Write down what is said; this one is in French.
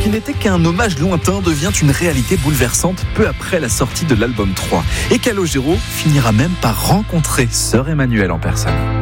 qui n'était qu'un hommage lointain devient une réalité bouleversante peu après la sortie de l'album 3. Et Calogero finira même par rencontrer Sœur Emmanuelle en personne.